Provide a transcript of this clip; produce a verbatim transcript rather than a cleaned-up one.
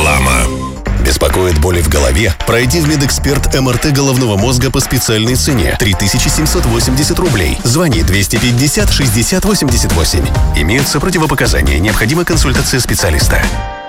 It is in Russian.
Реклама. Беспокоит боли в голове? Пройди в Медэксперт эм эр тэ головного мозга по специальной цене три тысячи семьсот восемьдесят рублей. Звони двести пятьдесят шестьдесят восемьдесят восемь. Имеются противопоказания. Необходима консультация специалиста.